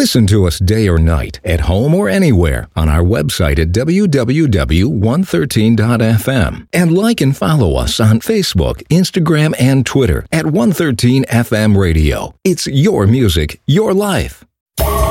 Listen to us day or night, at home or anywhere, on our website at www.113.fm. And like and follow us on Facebook, Instagram, and Twitter at 113FM Radio. It's your music, your life.